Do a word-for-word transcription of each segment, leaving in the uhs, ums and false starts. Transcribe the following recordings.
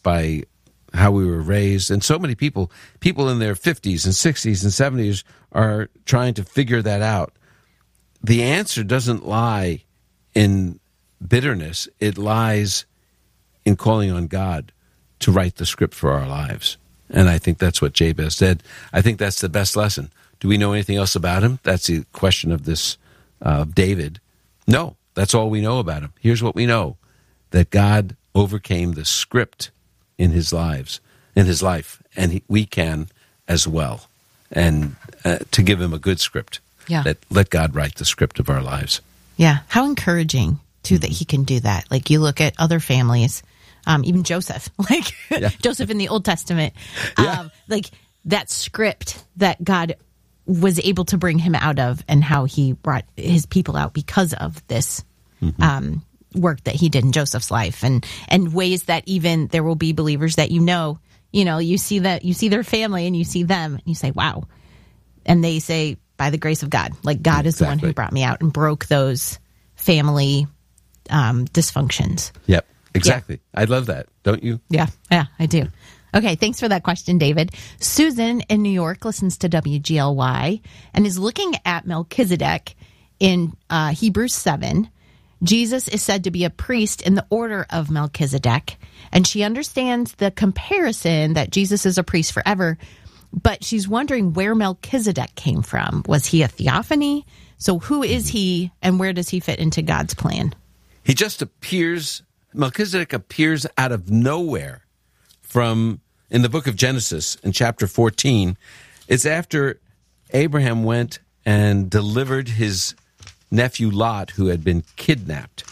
by how we were raised. And so many people, people in their fifties and sixties and seventies are trying to figure that out. The answer doesn't lie in bitterness. It lies in calling on God to write the script for our lives. And I think that's what Jabez said. I think that's the best lesson. Do we know anything else about him? That's the question of this uh, David. No, that's all we know about him. Here's what we know, that God overcame the script in his lives, in his life, and he, we can as well. And uh, to give him a good script. Yeah. That let God write the script of our lives. Yeah. How encouraging, too, mm-hmm. that he can do that. Like, you look at other families, um, even Joseph, like yeah. Joseph in the Old Testament, yeah. um, like that script that God was able to bring him out of, and how he brought his people out because of this mm-hmm. um, work that he did in Joseph's life, and and ways that even there will be believers that you know, you know, you see that you see their family and you see them and you say, wow. And they say, by the grace of God, like God is exactly. the one who brought me out and broke those family um, dysfunctions. Yep, exactly. Yeah. I love that. Don't you? Yeah, yeah, I do. Okay, thanks for that question, David. Susan in New York listens to W G L Y and is looking at Melchizedek in uh, Hebrews seven. Jesus is said to be a priest in the order of Melchizedek, and she understands the comparison that Jesus is a priest forever, but she's wondering where Melchizedek came from. Was he a theophany? So who is he, and where does he fit into God's plan? He just appears, Melchizedek appears out of nowhere from, in the book of Genesis, in chapter fourteen. It's after Abraham went and delivered his nephew Lot, who had been kidnapped.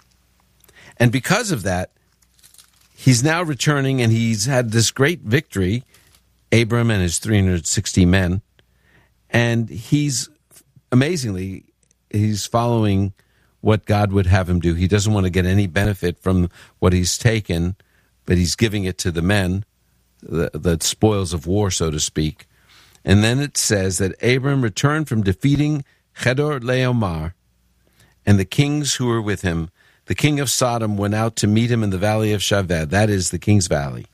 And because of that, he's now returning, and he's had this great victory, Abram and his three hundred sixty men, and he's, amazingly, he's following what God would have him do. He doesn't want to get any benefit from what he's taken, but he's giving it to the men, the, the spoils of war, so to speak. And then it says that Abram returned from defeating Chedor Laomar, and the kings who were with him. The king of Sodom went out to meet him in the valley of Shaved. That is the king's valley.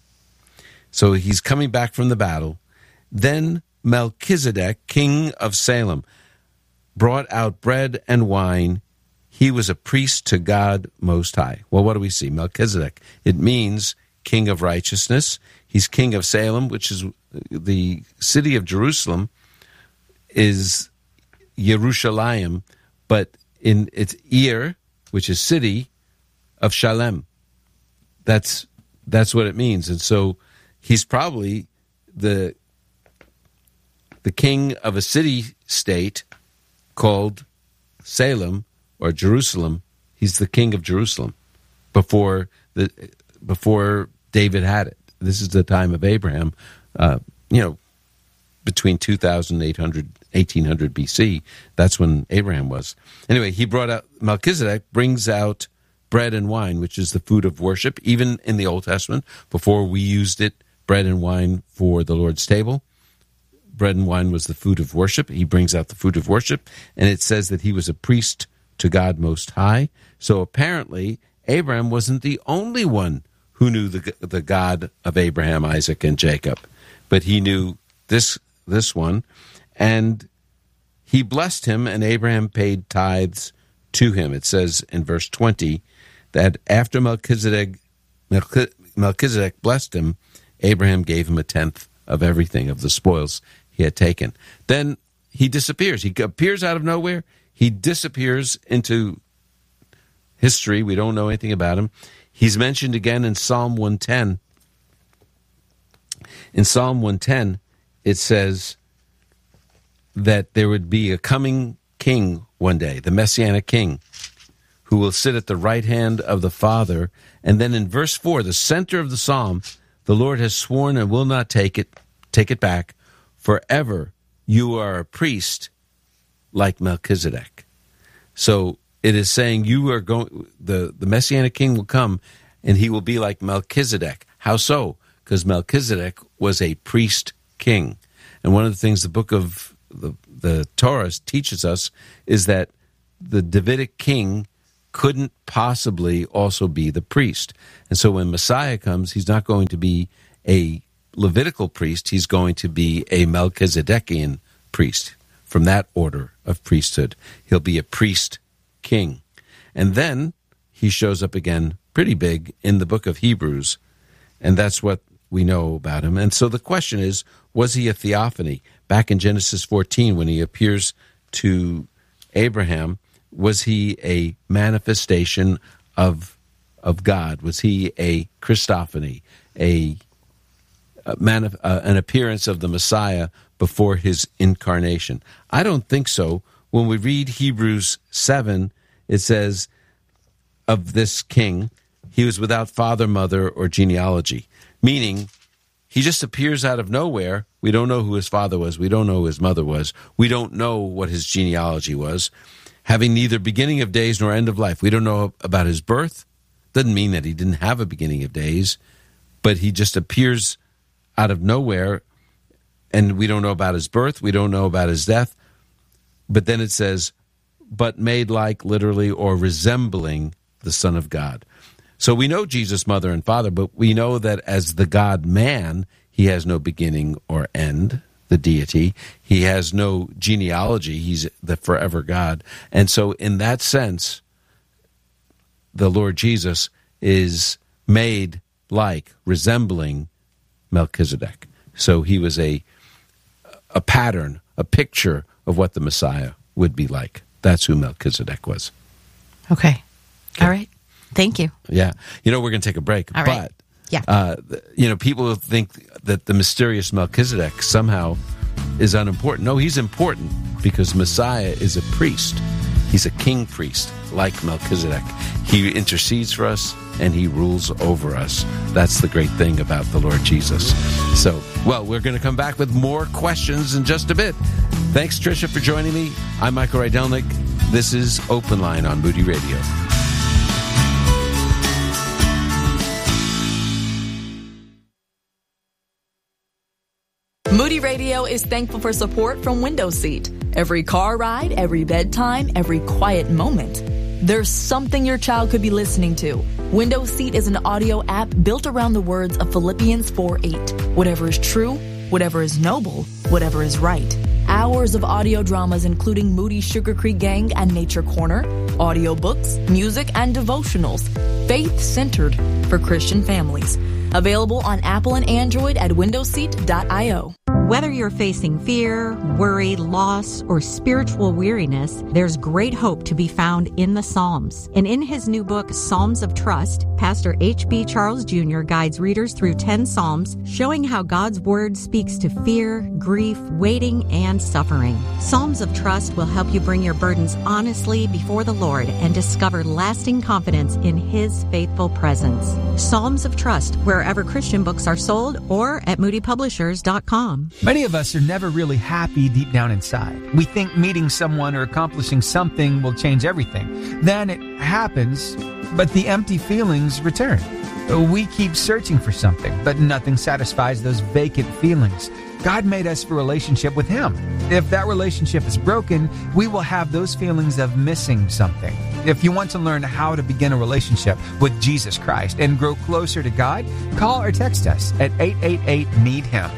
So he's coming back from the battle. Then Melchizedek, king of Salem, brought out bread and wine. He was a priest to God Most High. Well, what do we see? Melchizedek. It means king of righteousness. He's king of Salem, which is the city of Jerusalem, is Yerushalayim, but in its Ir, which is city of Shalem. That's that's what it means. And so he's probably the the king of a city-state called Salem or Jerusalem. He's the king of Jerusalem before the before David had it. This is the time of Abraham, uh, you know, between two thousand eight hundred, eighteen hundred B C. That's when Abraham was. Anyway, he brought out, Melchizedek brings out bread and wine, which is the food of worship. Even in the Old Testament, before we used it, bread and wine for the Lord's table, bread and wine was the food of worship. He brings out the food of worship, and it says that he was a priest to God Most High. So apparently, Abraham wasn't the only one who knew the the God of Abraham, Isaac, and Jacob, but he knew this this one, and he blessed him, and Abraham paid tithes to him. It says in verse twenty that after Melchizedek Melchizedek blessed him, Abraham gave him a tenth of everything, of the spoils he had taken. Then he disappears. He appears out of nowhere. He disappears into history. We don't know anything about him. He's mentioned again in Psalm one ten. In Psalm one ten, it says that there would be a coming king one day, the Messianic king, who will sit at the right hand of the Father. And then in verse four, the center of the psalm, the Lord has sworn and will not take it, take it back. Forever you are a priest like Melchizedek. So it is saying you are going, the, the Messianic king will come, and he will be like Melchizedek. How so? Because Melchizedek was a priest king. And one of the things the book of the, the Torah teaches us is that the Davidic king couldn't possibly also be the priest. And so when Messiah comes, he's not going to be a Levitical priest. He's going to be a Melchizedekian priest from that order of priesthood. He'll be a priest king. And then he shows up again pretty big in the book of Hebrews, and that's what we know about him. And so the question is, was he a theophany? Back in Genesis fourteen, when he appears to Abraham, was he a manifestation of of God? Was he a Christophany, a, a manif- uh, an appearance of the Messiah before his incarnation? I don't think so. When we read Hebrews seven, it says of this king, he was without father, mother, or genealogy, meaning he just appears out of nowhere. We don't know who his father was. We don't know who his mother was. We don't know what his genealogy was. Having neither beginning of days nor end of life. We don't know about his birth. Doesn't mean that he didn't have a beginning of days, but he just appears out of nowhere, and we don't know about his birth. We don't know about his death. But then it says, but made like, literally, or resembling the Son of God. So we know Jesus' mother and father, but we know that as the God-man, he has no beginning or end, the deity. He has no genealogy. He's the forever God. And so in that sense, the Lord Jesus is made like, resembling Melchizedek. So he was a a pattern, a picture of what the Messiah would be like. That's who Melchizedek was. Okay. okay. All right. Thank you. Yeah. You know, we're going to take a break. All right. But, yeah. uh, you know, people think that the mysterious Melchizedek somehow is unimportant. No, he's important because Messiah is a priest. He's a king priest like Melchizedek. He intercedes for us and he rules over us. That's the great thing about the Lord Jesus. So, well, we're going to come back with more questions in just a bit. Thanks, Tricia, for joining me. I'm Michael Rydelnik. This is Open Line on Moody Radio. Moody Radio is thankful for support from Window Seat. Every car ride, every bedtime, every quiet moment, there's something your child could be listening to. Window Seat is an audio app built around the words of Philippians four eight. Whatever is true, whatever is noble, whatever is right. Hours of audio dramas including Moody Sugar Creek Gang and Nature Corner, audiobooks, music, and devotionals, faith-centered for Christian families. Available on Apple and Android at window seat dot io. Whether you're facing fear, worry, loss, or spiritual weariness, there's great hope to be found in the Psalms. And in his new book, Psalms of Trust, Pastor H B Charles Junior guides readers through ten Psalms, showing how God's Word speaks to fear, grief, waiting, and suffering. Psalms of Trust will help you bring your burdens honestly before the Lord and discover lasting confidence in His faithful presence. Psalms of Trust, wherever Christian books are sold, or at moody publishers dot com. Many of us are never really happy deep down inside. We think meeting someone or accomplishing something will change everything. Then it happens, but the empty feelings return. We keep searching for something, but nothing satisfies those vacant feelings. God made us for a relationship with Him. If that relationship is broken, we will have those feelings of missing something. If you want to learn how to begin a relationship with Jesus Christ and grow closer to God, call or text us at eight eight eight, need him.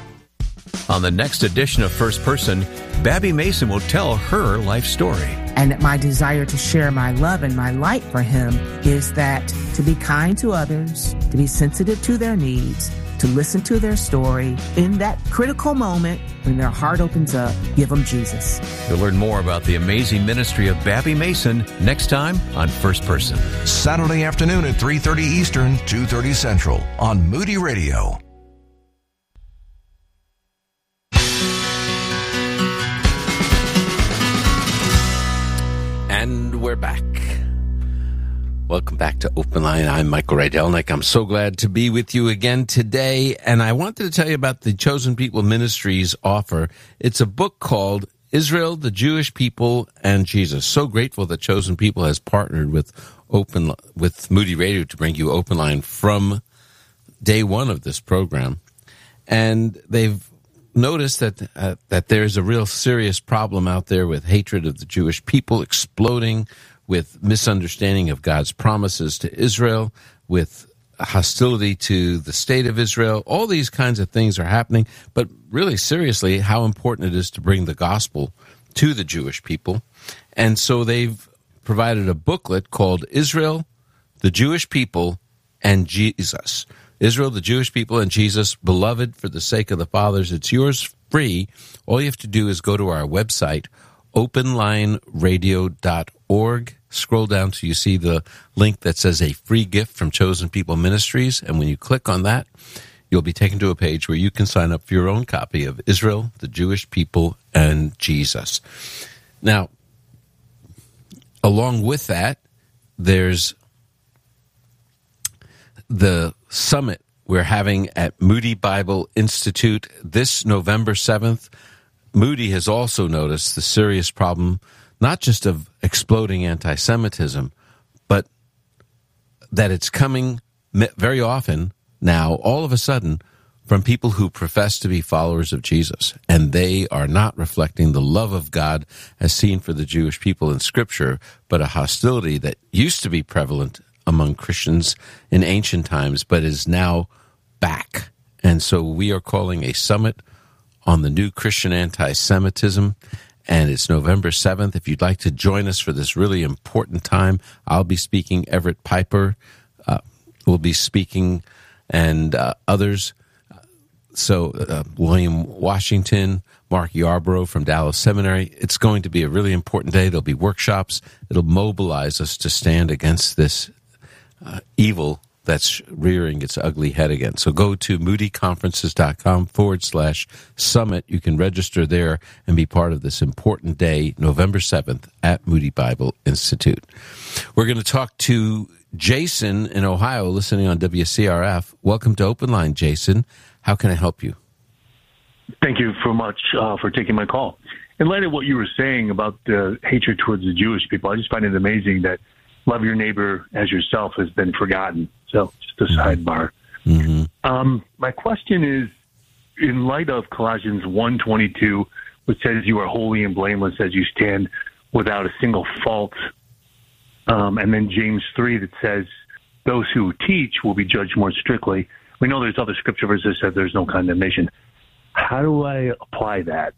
On the next edition of First Person, Babby Mason will tell her life story. And my desire to share my love and my light for him is that to be kind to others, to be sensitive to their needs, to listen to their story. In that critical moment, when their heart opens up, give them Jesus. You'll learn more about the amazing ministry of Babby Mason next time on First Person. Saturday afternoon at three thirty Eastern, two thirty Central on Moody Radio. And we're back. Welcome back to Open Line. I'm Michael Rydelnik. I'm so glad to be with you again today. And I wanted to tell you about the Chosen People Ministries offer. It's a book called Israel, the Jewish People, and Jesus. So grateful that Chosen People has partnered with Open with Moody Radio to bring you Open Line from day one of this program. And they've noticed that uh, that there's a real serious problem out there with hatred of the Jewish people exploding with misunderstanding of God's promises to Israel, with hostility to the state of Israel. All these kinds of things are happening, but really seriously, how important it is to bring the gospel to the Jewish people. And so they've provided a booklet called Israel, the Jewish People, and Jesus. Israel, the Jewish people, and Jesus, beloved for the sake of the fathers. It's yours free. All you have to do is go to our website, open line radio dot org. Scroll down till you see the link that says a free gift from Chosen People Ministries. And when you click on that, you'll be taken to a page where you can sign up for your own copy of Israel, the Jewish People, and Jesus. Now, along with that, there's the summit we're having at Moody Bible Institute this November seventh. Moody has also noticed the serious problem, not just of exploding anti-Semitism, but that it's coming very often now, all of a sudden, from people who profess to be followers of Jesus, and they are not reflecting the love of God as seen for the Jewish people in Scripture, but a hostility that used to be prevalent among Christians in ancient times, but is now back. And so we are calling a summit on the new Christian anti-Semitism, and it's November seventh. If you'd like to join us for this really important time, I'll be speaking. Everett Piper uh, will be speaking, and uh, others. So uh, William Washington, Mark Yarborough from Dallas Seminary. It's going to be a really important day. There'll be workshops. It'll mobilize us to stand against this uh, evil that's rearing its ugly head again. So go to moodyconferences.com forward slash summit. You can register there and be part of this important day, November seventh, at Moody Bible Institute. We're going to talk to Jason in Ohio, listening on W C R F. Welcome to Open Line, Jason. How can I help you? Thank you so much uh, for taking my call. In light of what you were saying about the hatred towards the Jewish people, I just find it amazing that love your neighbor as yourself has been forgotten. So just a sidebar. Mm-hmm. Um, my question is, in light of Colossians one twenty-two, which says you are holy and blameless as you stand without a single fault, um, and then James three that says those who teach will be judged more strictly. We know there's other scripture verses that says there's no condemnation. How do I apply that?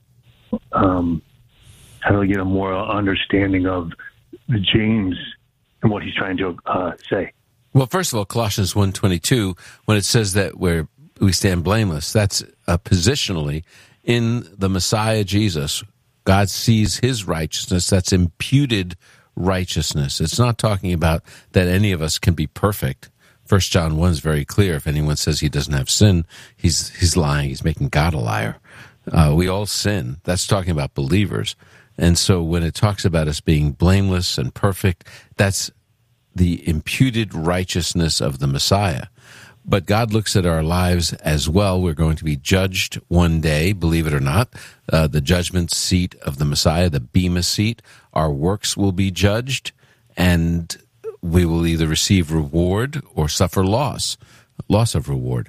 Um, how do I get a more understanding of James and what he's trying to uh, say? Well, first of all, Colossians one twenty-two, when it says that we're, we stand blameless, that's uh, positionally in the Messiah Jesus. God sees his righteousness. That's imputed righteousness. It's not talking about that any of us can be perfect. First John one is very clear. If anyone says he doesn't have sin, he's he's lying. He's making God a liar. Uh, we all sin. That's talking about believers. And so when it talks about us being blameless and perfect, that's the imputed righteousness of the Messiah. But God looks at our lives as well. We're going to be judged one day, believe it or not. Uh, the judgment seat of the Messiah, the Bema seat, our works will be judged, and we will either receive reward or suffer loss, loss of reward.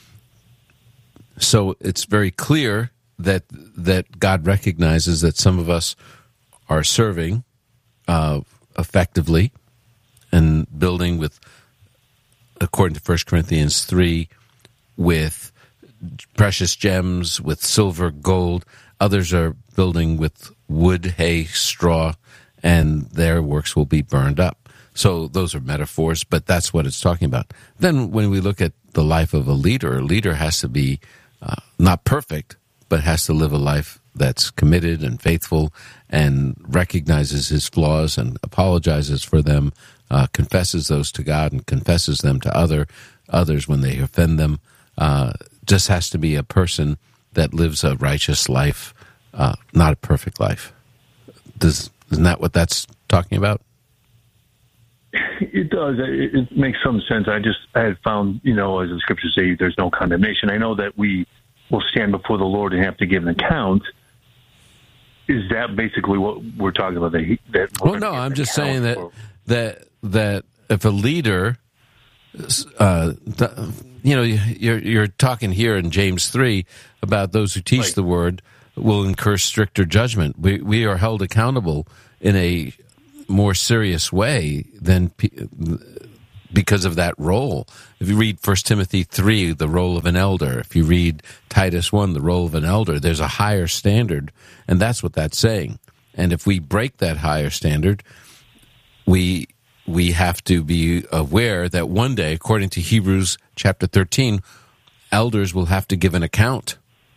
So it's very clear that that God recognizes that some of us are serving uh, effectively and building with, according to First Corinthians three, with precious gems, with silver, gold. Others are building with wood, hay, straw, and their works will be burned up. So those are metaphors, but that's what it's talking about. Then when we look at the life of a leader, a leader has to be uh, not perfect, but has to live a life that's committed and faithful and recognizes his flaws and apologizes for them, uh, confesses those to God and confesses them to other others when they offend them. Uh, just has to be a person that lives a righteous life, uh, not a perfect life. Does, isn't that what that's talking about? It does. It, it makes some sense. I just I had found, you know, as the scriptures say, there's no condemnation. I know that we will stand before the Lord and have to give an account. Is that basically what we're talking about? That, that well, no, I'm just saying that, for... that that if a leader, uh, you know, you're you're talking here in James three about those who teach right. the word will incur stricter judgment. We we are held accountable in a more serious way than because of that role. If you read First Timothy three, the role of an elder. If you read Titus one, the role of an elder, there's a higher standard, and that's what that's saying. And if we break that higher standard, we we have to be aware that one day, according to Hebrews chapter thirteen, elders will have to give an account.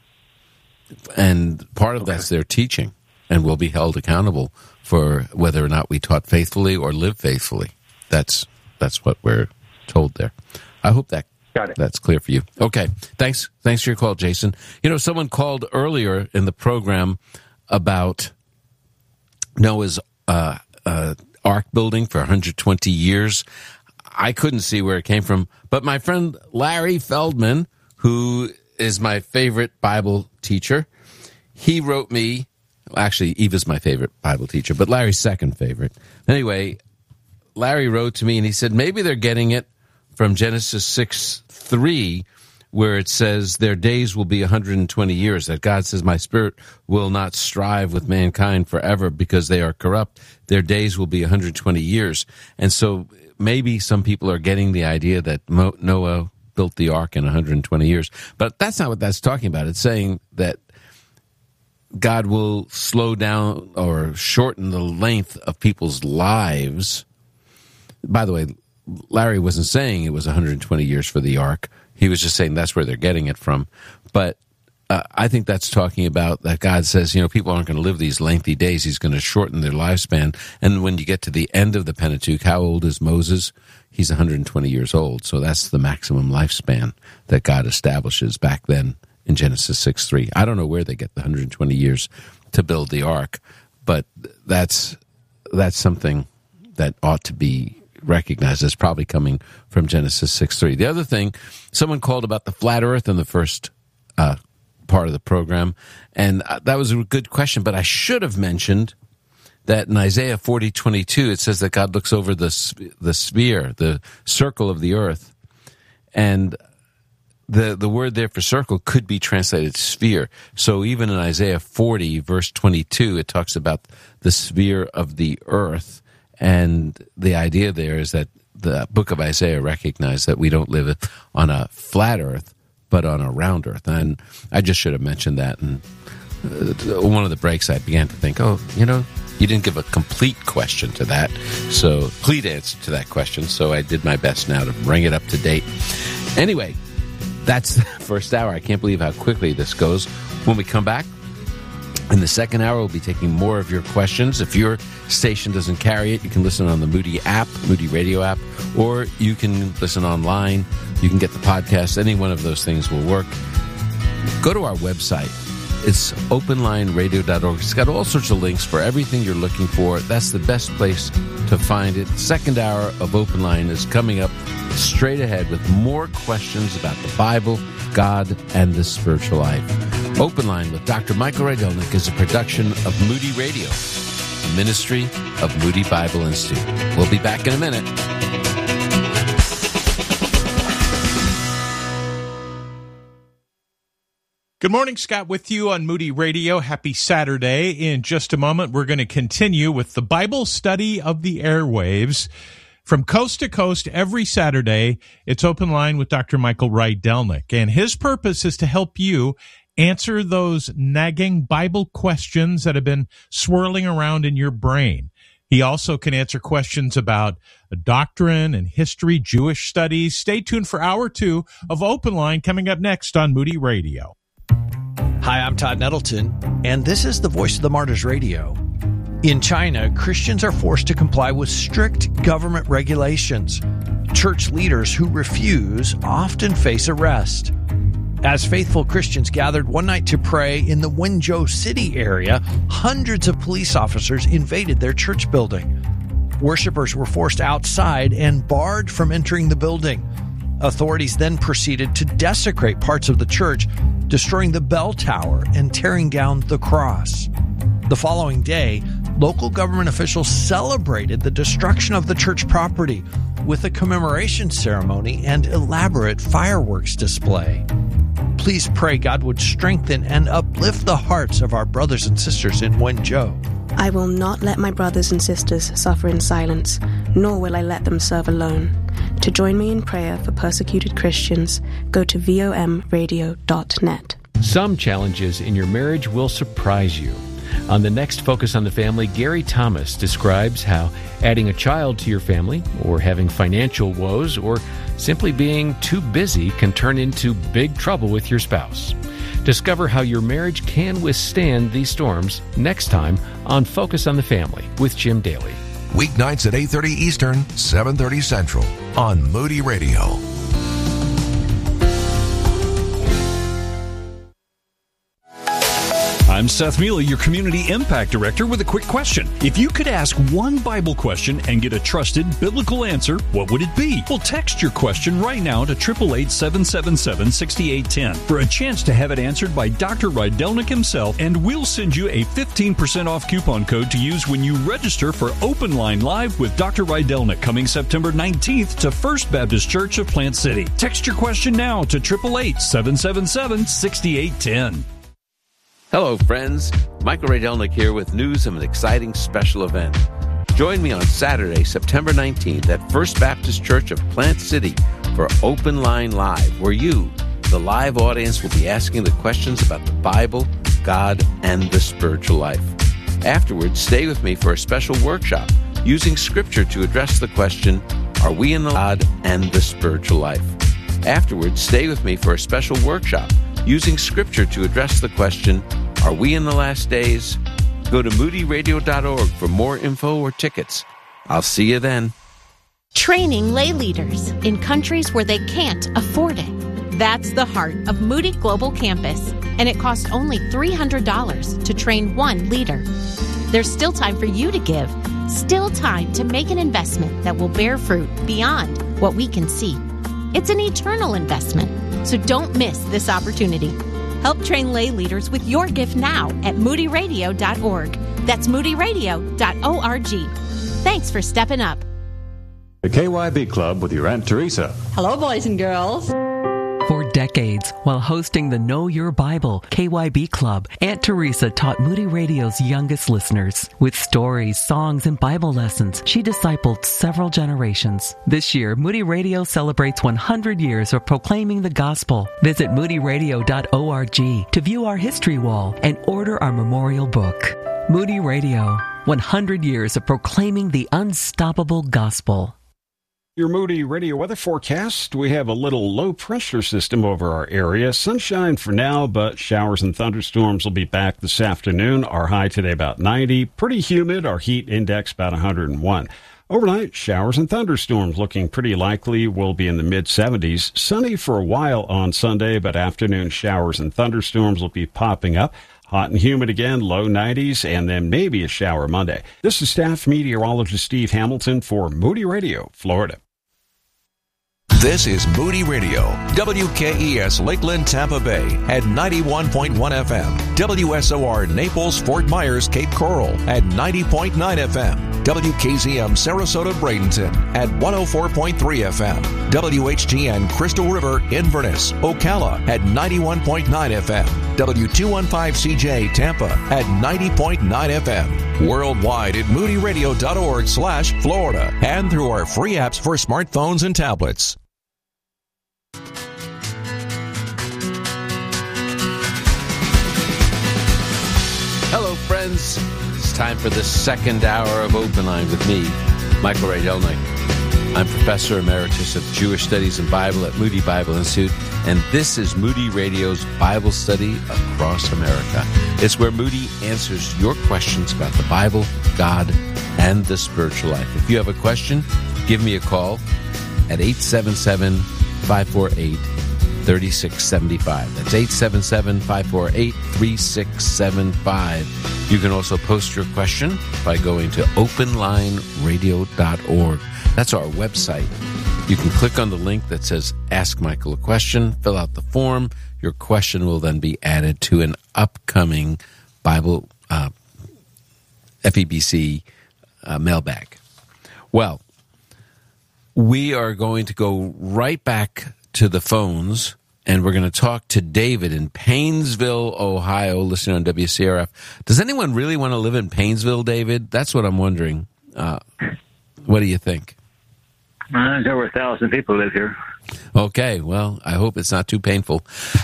And part of okay. that's their teaching, and will be held accountable for whether or not we taught faithfully or lived faithfully. That's that's what we're told there. I hope that Got it. that's clear for you. Okay, thanks. Thanks for your call, Jason. You know, someone called earlier in the program about Noah's uh, uh, Ark building for one hundred twenty years. I couldn't see where it came from, but my friend Larry Feldman, who is my favorite Bible teacher, he wrote me. Actually, Eva's my favorite Bible teacher, but Larry's second favorite. Anyway, Larry wrote to me and he said maybe they're getting it from Genesis six three, where it says their days will be one hundred twenty years, that God says, my spirit will not strive with mankind forever because they are corrupt. Their days will be one hundred twenty years. And so maybe some people are getting the idea that Mo- Noah built the ark in one hundred twenty years. But that's not what that's talking about. It's saying that God will slow down or shorten the length of people's lives. By the way, Larry wasn't saying it was one hundred twenty years for the ark. He was just saying that's where they're getting it from. But uh, I think that's talking about that God says, you know, people aren't going to live these lengthy days. He's going to shorten their lifespan. And when you get to the end of the Pentateuch, how old is Moses? He's one hundred twenty years old. So that's the maximum lifespan that God establishes back then in Genesis six three. I don't know where they get the one hundred twenty years to build the ark, but that's that's something that ought to be recognized as probably coming from Genesis six three. The other thing, someone called about the flat earth in the first uh, part of the program, and that was a good question, but I should have mentioned that in Isaiah forty twenty-two, it says that God looks over the the sphere, the circle of the earth, and the the word there for circle could be translated sphere. So even in Isaiah forty, verse twenty-two, it talks about the sphere of the earth, and the idea there is that the book of Isaiah recognized that we don't live on a flat earth, but on a round earth. And I just should have mentioned that. And uh, one of the breaks, I began to think, oh, you know, you didn't give a complete question to that, so complete answer to that question. So I did my best now to bring it up to date. Anyway, that's the first hour. I can't believe how quickly this goes. When we come back, in the second hour, we'll be taking more of your questions. If your station doesn't carry it, you can listen on the Moody app, Moody Radio app, or you can listen online. You can get the podcast. Any one of those things will work. Go to our website. It's open line radio dot org. It's got all sorts of links for everything you're looking for. That's the best place to find it. Second hour of Open Line is coming up straight ahead with more questions about the Bible, God, and the spiritual life. Open Line with Doctor Michael Rydelnik is a production of Moody Radio, a ministry of Moody Bible Institute. We'll be back in a minute. Good morning, Scott, with you on Moody Radio. Happy Saturday. In just a moment, we're going to continue with the Bible study of the airwaves. From coast to coast, every Saturday, it's Open Line with Doctor Michael Rydelnik. And his purpose is to help you answer those nagging Bible questions that have been swirling around in your brain. He also can answer questions about doctrine and history, Jewish studies. Stay tuned for hour two of Open Line coming up next on Moody Radio. Hi, I'm Todd Nettleton, and this is the Voice of the Martyrs Radio. In China, Christians are forced to comply with strict government regulations. Church leaders who refuse often face arrest. As faithful Christians gathered one night to pray in the Wenzhou City area, hundreds of police officers invaded their church building. Worshippers were forced outside and barred from entering the building. Authorities then proceeded to desecrate parts of the church, destroying the bell tower and tearing down the cross. The following day, local government officials celebrated the destruction of the church property with a commemoration ceremony and elaborate fireworks display. Please pray God would strengthen and uplift the hearts of our brothers and sisters in Wenzhou. I will not let my brothers and sisters suffer in silence, nor will I let them serve alone. To join me in prayer for persecuted Christians, go to V O M radio dot net. Some challenges in your marriage will surprise you. On the next Focus on the Family, Gary Thomas describes how adding a child to your family, or having financial woes, or simply being too busy can turn into big trouble with your spouse. Discover how your marriage can withstand these storms next time on Focus on the Family with Jim Daly. Weeknights at eight thirty Eastern, seven thirty Central on Moody Radio. I'm Seth Mealy, your Community Impact Director, with a quick question. If you could ask one Bible question and get a trusted biblical answer, what would it be? Well, text your question right now to eight eight eight, seven seven seven, six eight one zero for a chance to have it answered by Doctor Rydelnik himself, and we'll send you a fifteen percent off coupon code to use when you register for Open Line Live with Doctor Rydelnik coming September nineteenth to First Baptist Church of Plant City. Text your question now to eight eight eight, seven seven seven, six eight one zero. Hello, friends. Michael Rydelnik here with news of an exciting special event. Join me on Saturday, September nineteenth at First Baptist Church of Plant City for Open Line Live, where you, the live audience, will be asking the questions about the Bible, God, and the spiritual life. Afterwards, stay with me for a special workshop using Scripture to address the question, are we in the God and the spiritual life? Afterwards, stay with me for a special workshop using Scripture to address the question, are we in the last days? Go to moody radio dot org for more info or tickets. I'll see you then. Training lay leaders in countries where they can't afford it. That's the heart of Moody Global Campus, and it costs only three hundred dollars to train one leader. There's still time for you to give, still time to make an investment that will bear fruit beyond what we can see. It's an eternal investment, so don't miss this opportunity. Help train lay leaders with your gift now at moody radio dot org. That's moody radio dot org. Thanks for stepping up. The K Y B Club with your Aunt Teresa. Hello, boys and girls. For decades, while hosting the Know Your Bible K Y B Club, Aunt Teresa taught Moody Radio's youngest listeners. With stories, songs, and Bible lessons, she discipled several generations. This year, Moody Radio celebrates one hundred years of proclaiming the gospel. Visit moody radio dot org to view our history wall and order our memorial book. Moody Radio, one hundred years of proclaiming the unstoppable gospel. Your Moody Radio weather forecast. We have a little low pressure system over our area. Sunshine for now, but showers and thunderstorms will be back this afternoon. Our high today about ninety. Pretty humid. Our heat index about one hundred one. Overnight, showers and thunderstorms looking pretty likely. Will be in the mid seventies. Sunny for a while on Sunday, but afternoon showers and thunderstorms will be popping up. Hot and humid again, low nineties, and then maybe a shower Monday. This is staff meteorologist Steve Hamilton for Moody Radio, Florida. This is Moody Radio, W K E S Lakeland, Tampa Bay at ninety-one point one F M, W S O R Naples, Fort Myers, Cape Coral at ninety point nine F M, W K Z M Sarasota, Bradenton at one oh four point three F M, W H G N Crystal River, Inverness, Ocala at ninety-one point nine F M, W two fifteen C J Tampa at ninety point nine F M, worldwide at moody radio dot org slash Florida, and through our free apps for smartphones and tablets. Hello, friends. It's time for the second hour of Open Line with me, Michael Rydelnik. I'm Professor Emeritus of Jewish Studies and Bible at Moody Bible Institute, and this is Moody Radio's Bible study across America. It's where Moody answers your questions about the Bible, God, and the spiritual life. If you have a question, give me a call at eight seven seven, five four eight, three six seven five. That's eight seven seven, five four eight, three six seven five. You can also post your question by going to open line radio dot org. That's our website. You can click on the link that says Ask Michael a Question, fill out the form. Your question will then be added to an upcoming Bible uh, F E B C uh, mailbag. Well, we are going to go right back to the phones and we're going to talk to David in Paynesville, Ohio, listening on W C R F. Does anyone really want to live in Paynesville, David? That's what I'm wondering. Uh, what do you think? Uh, there's over a thousand people live here. Okay, well, I hope it's not too painful.